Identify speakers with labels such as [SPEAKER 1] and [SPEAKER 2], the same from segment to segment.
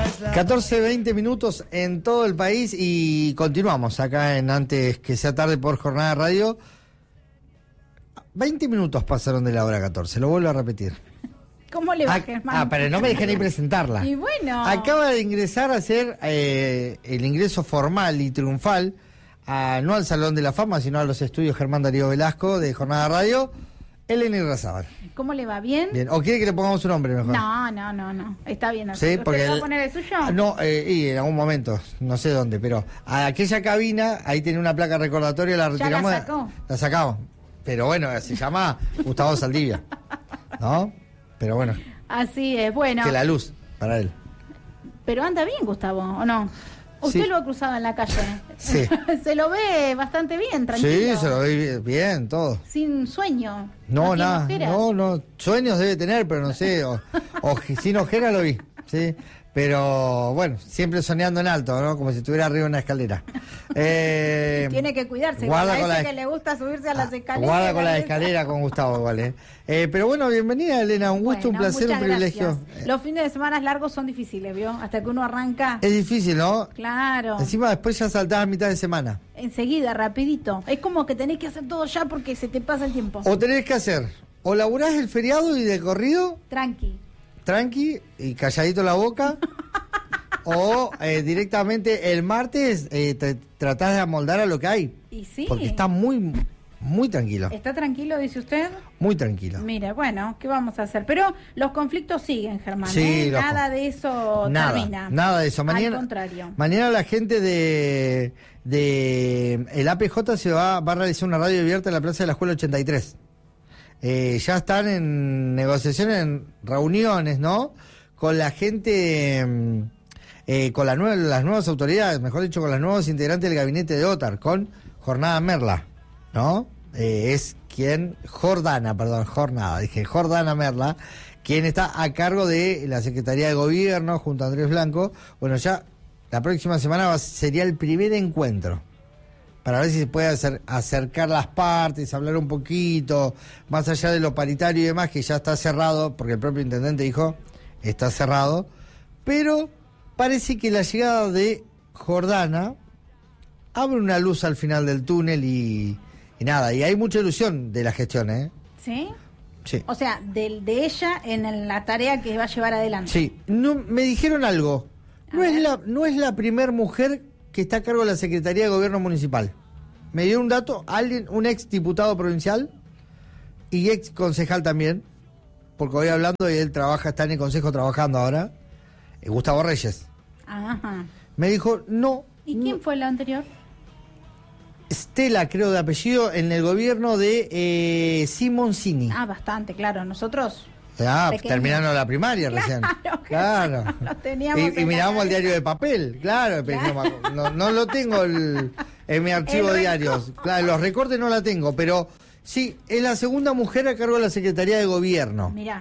[SPEAKER 1] 14:20 minutos en todo el país y continuamos acá en Antes que sea tarde por Jornada Radio. 20 minutos pasaron de la hora 14, lo vuelvo a repetir.
[SPEAKER 2] ¿Cómo le va, Germán?
[SPEAKER 1] Pero no me dejé ni presentarla.
[SPEAKER 2] Y bueno.
[SPEAKER 1] Acaba de ingresar a hacer el ingreso formal y triunfal, no al Salón de la Fama, sino a los estudios Germán Darío Velasco de Jornada Radio, Elena Irarrázaval.
[SPEAKER 2] ¿Cómo le va? ¿Bien?
[SPEAKER 1] Bien. ¿O quiere que le pongamos su nombre mejor?
[SPEAKER 2] No. Está bien.
[SPEAKER 1] Sí,
[SPEAKER 2] ¿Usted
[SPEAKER 1] porque
[SPEAKER 2] le va a poner el suyo?
[SPEAKER 1] No, y en algún momento, no sé dónde, pero a aquella cabina, ahí tenía una placa recordatoria, la retiramos.
[SPEAKER 2] ¿Ya la sacó?
[SPEAKER 1] La sacamos. Pero bueno, se llama Gustavo Saldivia, ¿no? Pero bueno.
[SPEAKER 2] Así es, bueno.
[SPEAKER 1] Que la luz, para él.
[SPEAKER 2] Pero anda bien, Gustavo, ¿o no? Usted
[SPEAKER 1] Sí.
[SPEAKER 2] lo ha cruzado en la calle.
[SPEAKER 1] Sí.
[SPEAKER 2] Se lo ve bastante bien, tranquilo.
[SPEAKER 1] Sí, se lo ve bien, todo.
[SPEAKER 2] Sin sueño.
[SPEAKER 1] No,
[SPEAKER 2] tiene
[SPEAKER 1] nada.
[SPEAKER 2] ojeras.
[SPEAKER 1] No. Sueños debe tener, pero no sé. O sin ojera lo vi, sí. Pero bueno, siempre soñando en alto, ¿no? Como si estuviera arriba de una escalera.
[SPEAKER 2] Tiene que cuidarse.
[SPEAKER 1] Guarda con
[SPEAKER 2] que le gusta subirse a las escaleras.
[SPEAKER 1] Guarda con la escalera con Gustavo, igual, Pero bueno, bienvenida, Elena. Un gusto, un placer, un privilegio.
[SPEAKER 2] Gracias. Los fines de semana largos son difíciles, ¿vio? Hasta que uno arranca.
[SPEAKER 1] Es difícil, ¿no?
[SPEAKER 2] Claro.
[SPEAKER 1] Encima después ya saltás a mitad de semana.
[SPEAKER 2] Enseguida, rapidito. Es como que tenés que hacer todo ya porque se te pasa el tiempo.
[SPEAKER 1] O tenés que hacer, o laburás el feriado y de corrido, tranqui y calladito la boca, o directamente el martes tratás de amoldar a lo que hay.
[SPEAKER 2] Y sí.
[SPEAKER 1] Porque está muy tranquilo.
[SPEAKER 2] ¿Está tranquilo, dice usted?
[SPEAKER 1] Muy tranquilo.
[SPEAKER 2] Mira, bueno, ¿qué vamos a hacer? Pero los conflictos siguen, Germán.
[SPEAKER 1] Sí,
[SPEAKER 2] Nada de eso termina.
[SPEAKER 1] Nada de eso. Mañana,
[SPEAKER 2] al contrario.
[SPEAKER 1] Mañana la gente de el APJ se va a realizar una radio abierta en la Plaza de la Escuela 83. Ya están en negociaciones, en reuniones, ¿no? Con la gente, con las nuevas autoridades, mejor dicho, con los nuevos integrantes del gabinete de OTAR, con Jordana Merla, ¿no? Jordana Merla, quien está a cargo de la Secretaría de Gobierno junto a Andrés Blanco. Bueno, ya la próxima semana sería el primer encuentro para ver si se puede acercar las partes, hablar un poquito, más allá de lo paritario y demás, que ya está cerrado, porque el propio intendente dijo, está cerrado, pero parece que la llegada de Jordana abre una luz al final del túnel y nada, y hay mucha ilusión de la gestión, ¿eh?
[SPEAKER 2] ¿Sí?
[SPEAKER 1] Sí.
[SPEAKER 2] O sea, de ella en la tarea que va a llevar adelante.
[SPEAKER 1] Sí, no, me dijeron algo, no es la primer mujer que está a cargo de la Secretaría de Gobierno Municipal. Me dio un dato, un ex diputado provincial y ex concejal también, porque voy hablando y él está en el consejo trabajando ahora, Gustavo Reyes.
[SPEAKER 2] Ajá.
[SPEAKER 1] Me dijo, no.
[SPEAKER 2] ¿Y quién fue la anterior?
[SPEAKER 1] Estela, creo de apellido, en el gobierno de Simoncini.
[SPEAKER 2] Bastante, claro. Nosotros...
[SPEAKER 1] terminando la primaria recién. Claro.
[SPEAKER 2] Lo teníamos
[SPEAKER 1] y mirábamos el diario de papel, claro. No lo tengo en mi archivo de diarios. Claro, los recortes no la tengo, pero sí, es la segunda mujer a cargo de la Secretaría de Gobierno.
[SPEAKER 2] Mirá.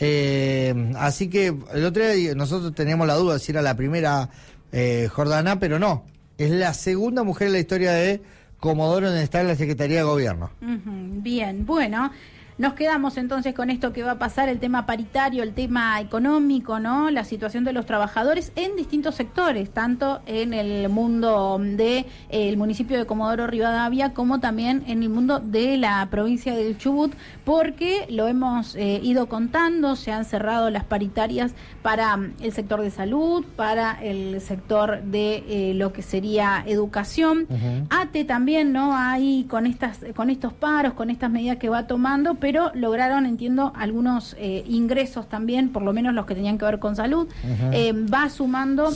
[SPEAKER 1] Así que el otro día nosotros teníamos la duda de si era la primera Jordana, pero no. Es la segunda mujer en la historia de Comodoro en estar en la Secretaría de Gobierno.
[SPEAKER 2] Bien, bueno. Nos quedamos entonces con esto que va a pasar, el tema paritario, el tema económico, ¿no? La situación de los trabajadores en distintos sectores, tanto en el mundo del municipio de Comodoro Rivadavia como también en el mundo de la provincia del Chubut, porque lo hemos ido contando, se han cerrado las paritarias para el sector de salud, para el sector de lo que sería educación. ATE también, ¿no? Ahí con estos paros, con estas medidas que va tomando, pero lograron, entiendo, algunos ingresos también, por lo menos los que tenían que ver con salud. Va sumando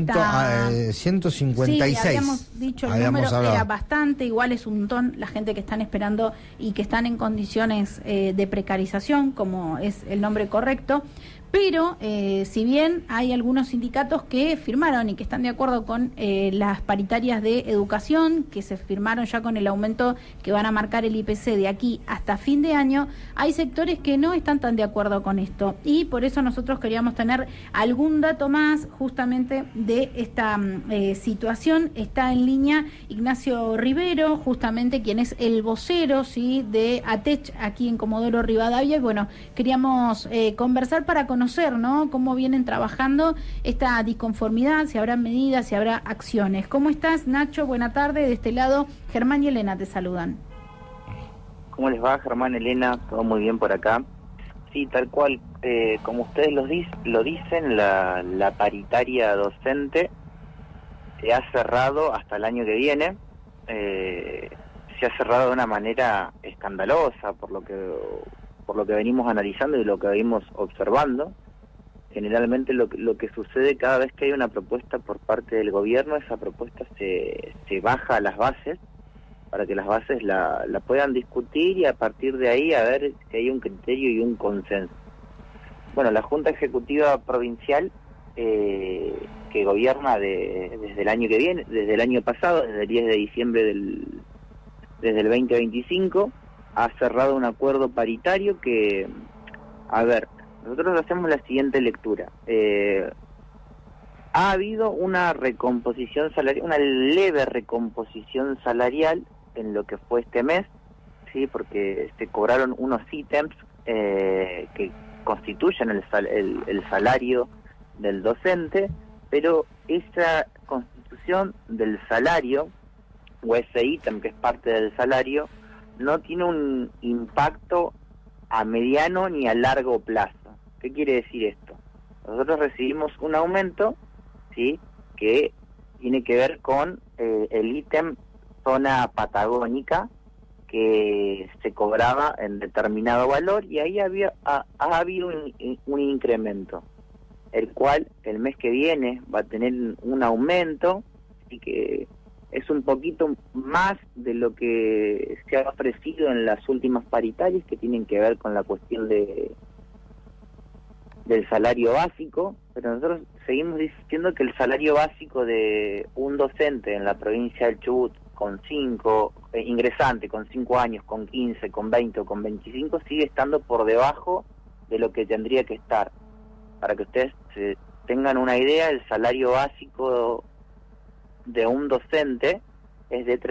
[SPEAKER 1] 156.
[SPEAKER 2] Sí, habíamos dicho el número era bastante, igual es un montón la gente que están esperando y que están en condiciones de precarización, como es el nombre correcto. Pero si bien hay algunos sindicatos que firmaron y que están de acuerdo con las paritarias de educación, que se firmaron ya con el aumento que van a marcar el IPC de aquí hasta fin de año, hay sectores que no están tan de acuerdo con esto. Y por eso nosotros queríamos tener algún dato más justamente de esta situación. Está en línea Ignacio Rivero, justamente quien es el vocero, ¿sí?, de ATECH aquí en Comodoro Rivadavia. Y bueno, queríamos conversar para conocer conocer, ¿no?, cómo vienen trabajando esta disconformidad, si habrá medidas, si habrá acciones. ¿Cómo estás, Nacho? Buena tarde. De este lado, Germán y Elena te saludan.
[SPEAKER 3] ¿Cómo les va, Germán, Elena? Todo muy bien por acá. Sí, tal cual, como ustedes lo dicen, la paritaria docente se ha cerrado hasta el año que viene. Se ha cerrado de una manera escandalosa por lo que venimos analizando y lo que venimos observando. Generalmente lo que sucede cada vez que hay una propuesta por parte del gobierno, esa propuesta se baja a las bases para que las bases la puedan discutir y a partir de ahí a ver si hay un criterio y un consenso. Bueno, la Junta Ejecutiva Provincial que gobierna desde el año que viene, desde el año pasado, desde el 10 de diciembre desde el 2025, ha cerrado un acuerdo paritario que, a ver, nosotros hacemos la siguiente lectura. Ha habido una recomposición salarial, una leve recomposición salarial en lo que fue este mes, sí, porque se cobraron unos ítems que constituyen el salario del docente, pero esa constitución del salario, o ese ítem que es parte del salario, no tiene un impacto a mediano ni a largo plazo. ¿Qué quiere decir esto? Nosotros recibimos un aumento, ¿sí?, que tiene que ver con el ítem zona patagónica, que se cobraba en determinado valor, y ahí ha habido un incremento, el cual el mes que viene va a tener un aumento, y que es un poquito más de lo que se ha ofrecido en las últimas paritarias, que tienen que ver con la cuestión del salario básico, pero nosotros seguimos diciendo que el salario básico de un docente en la provincia del Chubut con 5, ingresante con 5 años, con 15, con 20 o con 25, sigue estando por debajo de lo que tendría que estar. Para que ustedes tengan una idea, el salario básico de un docente es de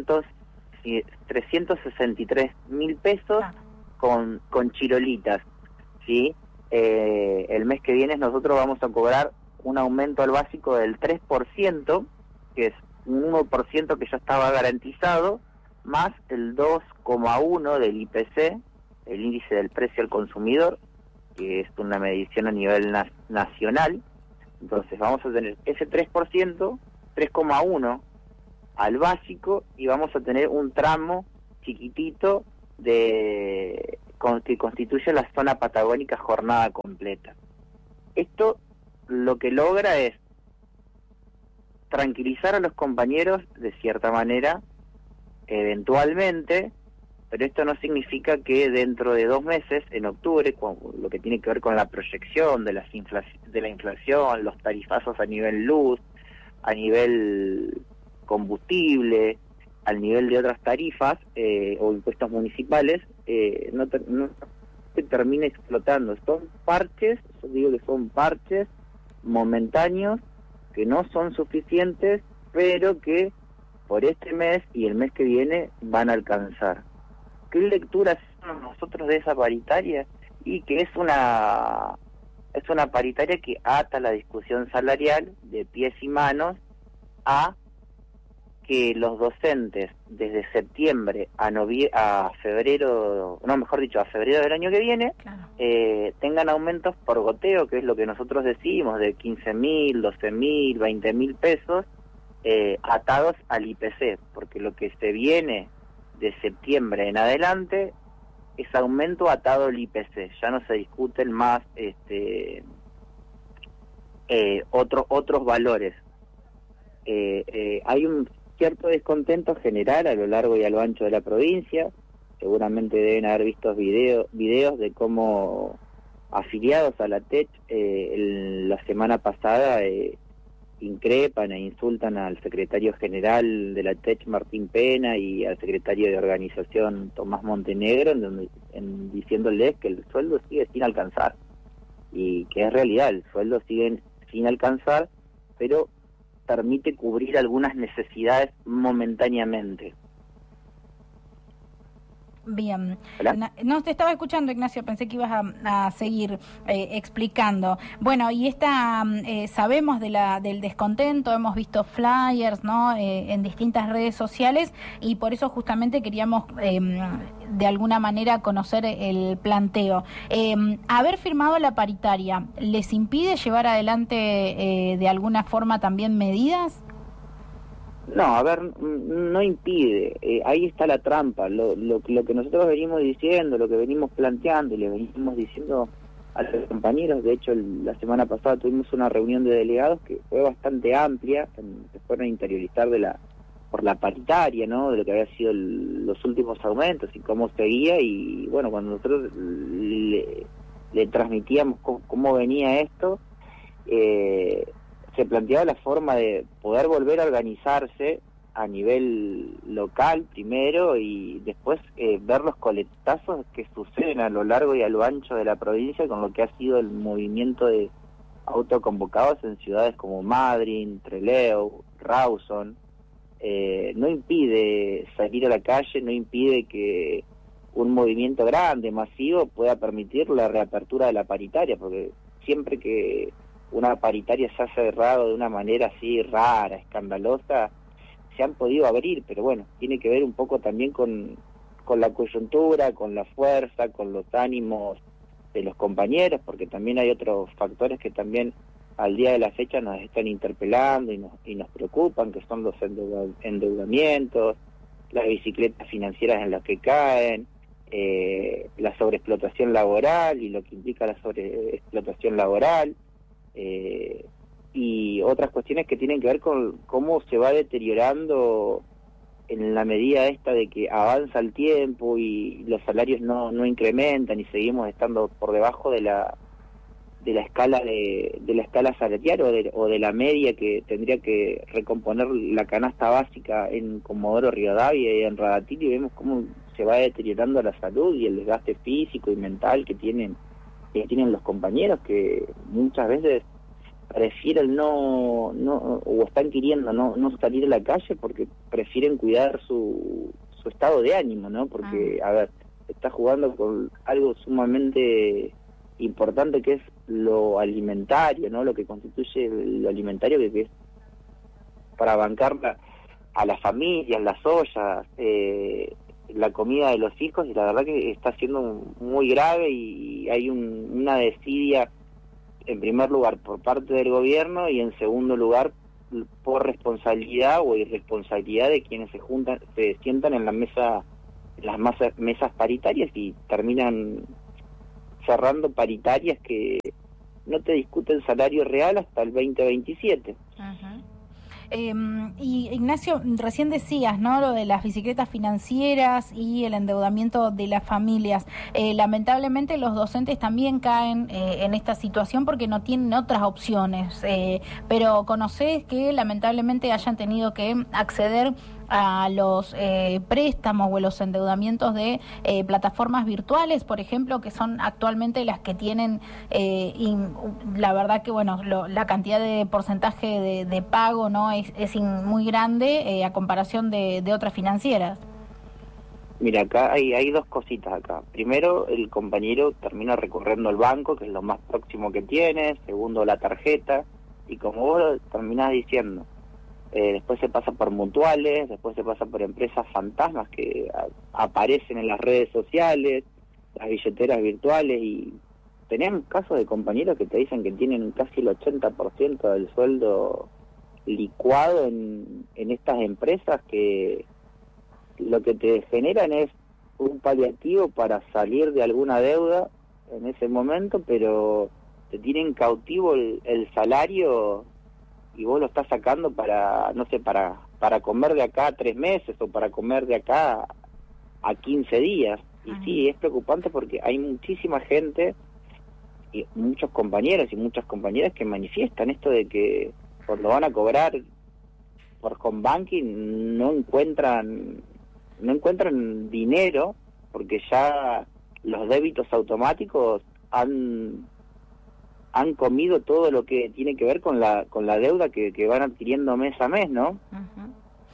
[SPEAKER 3] 363.000 pesos con chirolitas, ¿sí? El mes que viene nosotros vamos a cobrar un aumento al básico del 3%, que es un 1% que ya estaba garantizado, más el 2,1% del IPC, el índice del precio al consumidor, que es una medición a nivel nacional. Entonces vamos a tener ese 3%, 3,1% al básico, y vamos a tener un tramo chiquitito que constituye la zona patagónica jornada completa. Esto lo que logra es tranquilizar a los compañeros de cierta manera, eventualmente, pero esto no significa que dentro de 2 meses, en octubre, lo que tiene que ver con la proyección de la inflación, los tarifazos a nivel luz, a nivel combustible, al nivel de otras tarifas o impuestos municipales, no se termine explotando. Son parches, yo digo que son parches momentáneos que no son suficientes, pero que por este mes y el mes que viene van a alcanzar. ¿Qué lectura hacemos nosotros de esa paritaria? Y que es una paritaria que ata la discusión salarial de pies y manos a que los docentes desde septiembre a febrero, no, mejor dicho, a febrero del año que viene, claro, tengan aumentos por goteo, que es lo que nosotros decimos, de 15.000, 12.000, 20.000 pesos, atados al IPC, porque lo que se viene de septiembre en adelante es aumento atado al IPC, ya no se discuten más otros valores. Hay un cierto descontento general a lo largo y a lo ancho de la provincia. Seguramente deben haber visto videos de cómo afiliados a la TECH la semana pasada increpan e insultan al secretario general de la TECH, Martín Pena, y al secretario de organización, Tomás Montenegro, diciéndoles que el sueldo sigue sin alcanzar, y que es realidad, el sueldo sigue sin alcanzar, pero permite cubrir algunas necesidades momentáneamente.
[SPEAKER 2] Bien.
[SPEAKER 3] ¿Hola?
[SPEAKER 2] No te estaba escuchando, Ignacio, pensé que ibas a seguir explicando. Bueno, y sabemos del descontento, hemos visto flyers, ¿no? En distintas redes sociales, y por eso justamente queríamos de alguna manera conocer el planteo. Haber firmado la paritaria, ¿les impide llevar adelante de alguna forma también medidas?
[SPEAKER 3] No, a ver, no impide, ahí está la trampa, lo que nosotros venimos diciendo, lo que venimos planteando y le venimos diciendo a los compañeros. De hecho, la semana pasada tuvimos una reunión de delegados que fue bastante amplia, se fueron a interiorizar por la paritaria, ¿no?, de lo que había sido los últimos aumentos y cómo seguía. Y bueno, cuando nosotros le transmitíamos cómo venía esto, se planteaba la forma de poder volver a organizarse a nivel local primero, y después ver los coletazos que suceden a lo largo y a lo ancho de la provincia con lo que ha sido el movimiento de autoconvocados en ciudades como Madryn, Trelew, Rawson. No impide salir a la calle, no impide que un movimiento grande, masivo, pueda permitir la reapertura de la paritaria, porque siempre que una paritaria se ha cerrado de una manera así rara, escandalosa, se han podido abrir, pero bueno, tiene que ver un poco también con la coyuntura, con la fuerza, con los ánimos de los compañeros, porque también hay otros factores que también al día de la fecha nos están interpelando y nos preocupan, que son los endeudamientos, las bicicletas financieras en las que caen, la sobreexplotación laboral y lo que implica la sobreexplotación laboral, y otras cuestiones que tienen que ver con cómo se va deteriorando en la medida esta de que avanza el tiempo y los salarios no incrementan y seguimos estando por debajo de la escala de la escala salarial o de la media que tendría que recomponer la canasta básica en Comodoro Rivadavia y en Radatili. Y vemos cómo se va deteriorando la salud y el desgaste físico y mental que tienen los compañeros, que muchas veces prefieren o están queriendo no salir a la calle porque prefieren cuidar su estado de ánimo, ¿no? Porque, a ver, está jugando con algo sumamente importante, que es lo alimentario, ¿no? Lo que constituye lo alimentario, que es para bancar a las familias, las ollas, la comida de los hijos, y la verdad que está siendo muy grave y hay una desidia, en primer lugar por parte del gobierno y en segundo lugar por responsabilidad o irresponsabilidad de quienes se sientan en las mesas paritarias y terminan cerrando paritarias que no te discuten salario real hasta el 2027.
[SPEAKER 2] Ajá. Y Ignacio, recién decías, ¿no?, lo de las bicicletas financieras y el endeudamiento de las familias. Lamentablemente los docentes también caen en esta situación porque no tienen otras opciones, pero ¿conocés que lamentablemente hayan tenido que acceder a los préstamos o a los endeudamientos de plataformas virtuales, por ejemplo, que son actualmente las que tienen, la verdad que, bueno, la cantidad de porcentaje de pago, ¿no?, es muy grande a comparación de otras financieras?
[SPEAKER 3] Mira, acá hay dos cositas acá. Primero, el compañero termina recorriendo el banco, que es lo más próximo que tiene. Segundo, la tarjeta. Y como vos terminás diciendo, después se pasa por mutuales, después se pasa por empresas fantasmas que aparecen en las redes sociales, las billeteras virtuales, y tenemos casos de compañeros que te dicen que tienen casi el 80% del sueldo licuado en estas empresas, que lo que te generan es un paliativo para salir de alguna deuda en ese momento, pero te tienen cautivo el salario y vos lo estás sacando para, no sé, para comer de acá a 3 meses o para comer de acá a 15 días. Y sí, es preocupante porque hay muchísima gente y muchos compañeros y muchas compañeras que manifiestan esto de que cuando van a cobrar por home banking no encuentran dinero, porque ya los débitos automáticos han comido todo lo que tiene que ver con la deuda que van adquiriendo mes a mes, ¿no?
[SPEAKER 2] Uh-huh.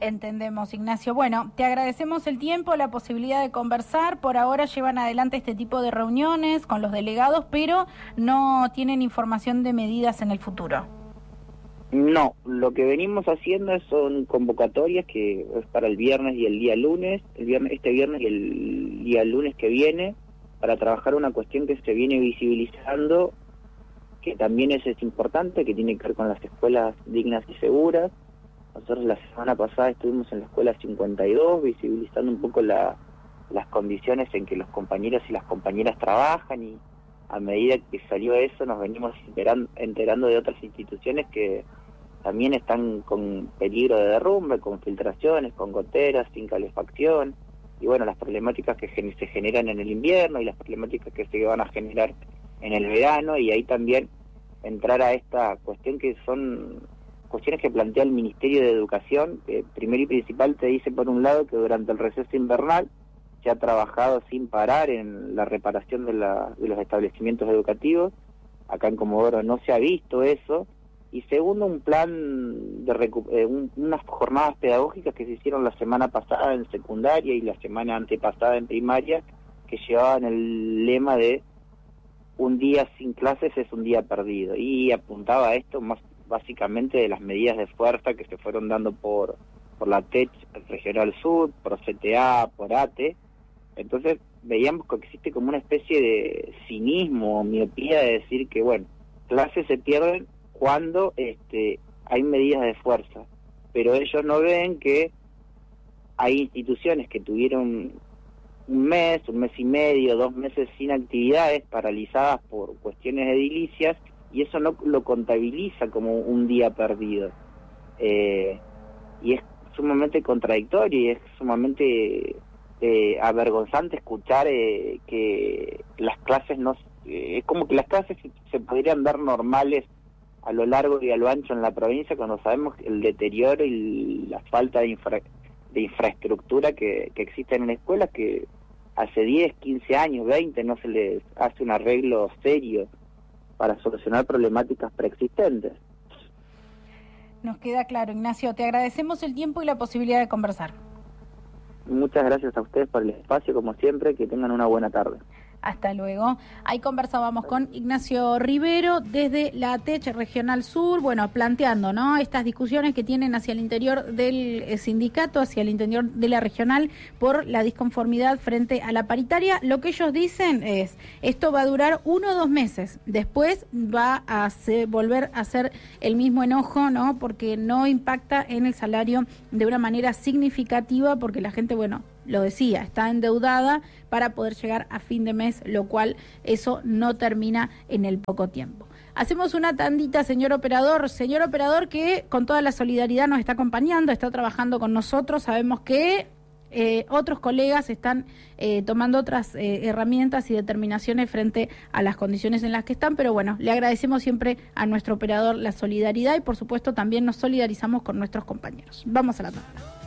[SPEAKER 2] Entendemos, Ignacio. Bueno, te agradecemos el tiempo, la posibilidad de conversar. Por ahora llevan adelante este tipo de reuniones con los delegados, pero no tienen información de medidas en el futuro.
[SPEAKER 3] No, lo que venimos haciendo son convocatorias que es para el viernes y el día lunes, este viernes y el día lunes que viene, para trabajar una cuestión que se viene visibilizando, que también es importante, que tiene que ver con las escuelas dignas y seguras. Nosotros la semana pasada estuvimos en la escuela 52 visibilizando un poco las condiciones en que los compañeros y las compañeras trabajan, y a medida que salió eso nos venimos enterando de otras instituciones que también están con peligro de derrumbe, con filtraciones, con goteras, sin calefacción, y bueno, las problemáticas que se generan en el invierno y las problemáticas que se van a generar en el verano, y ahí también entrar a esta cuestión que son cuestiones que plantea el Ministerio de Educación, que primero y principal te dice por un lado que durante el receso invernal se ha trabajado sin parar en la reparación de los establecimientos educativos. Acá en Comodoro no se ha visto eso, y segundo, un plan de unas jornadas pedagógicas que se hicieron la semana pasada en secundaria y la semana antepasada en primaria, que llevaban el lema de un día sin clases es un día perdido, y apuntaba a esto más básicamente de las medidas de fuerza que se fueron dando por la TECH Regional Sur, por CTA, por ATE. Entonces veíamos que existe como una especie de cinismo o miopía de decir que, bueno, clases se pierden cuando hay medidas de fuerza, pero ellos no ven que hay instituciones que tuvieron un mes y medio, 2 meses sin actividades, paralizadas por cuestiones edilicias, y eso no lo contabiliza como un día perdido. Y es sumamente contradictorio y es sumamente avergonzante escuchar que las clases no... es como que las clases se podrían dar normales a lo largo y a lo ancho en la provincia, cuando sabemos el deterioro y la falta de infraestructura que existe en la escuela, que hace 10, 15 años, 20 no se les hace un arreglo serio para solucionar problemáticas preexistentes.
[SPEAKER 2] Nos queda claro, Ignacio. Te agradecemos el tiempo y la posibilidad de conversar.
[SPEAKER 3] Muchas gracias a ustedes por el espacio, como siempre. Que tengan una buena tarde.
[SPEAKER 2] Hasta luego. Ahí conversábamos con Ignacio Rivero desde la TECH Regional Sur, bueno, planteando, ¿no?, estas discusiones que tienen hacia el interior del sindicato, hacia el interior de la regional, por la disconformidad frente a la paritaria. Lo que ellos dicen es, esto va a durar 1 o 2 meses, después va a volver a ser el mismo enojo, ¿no?, porque no impacta en el salario de una manera significativa, porque la gente, bueno, lo decía, está endeudada para poder llegar a fin de mes, lo cual eso no termina en el poco tiempo. Hacemos una tandita, señor operador que con toda la solidaridad nos está acompañando, está trabajando con nosotros. Sabemos que otros colegas están tomando otras herramientas y determinaciones frente a las condiciones en las que están, pero bueno, le agradecemos siempre a nuestro operador la solidaridad y por supuesto también nos solidarizamos con nuestros compañeros. Vamos a la tanda.